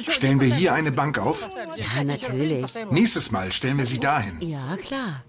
Stellen wir hier eine Bank auf? Ja, natürlich. Nächstes Mal stellen wir sie dahin. Ja, klar.